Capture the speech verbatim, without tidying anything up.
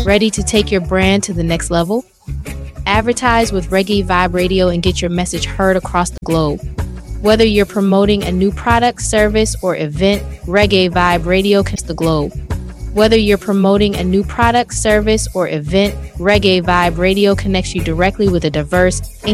Ready to take your brand to the next level? Advertise with Reggae Vibe Radio and get your message heard across the globe. Whether you're promoting a new product, service, or event, Reggae Vibe Radio connects the globe. Whether you're promoting a new product, service, or event, Reggae Vibe Radio connects you directly with a diverse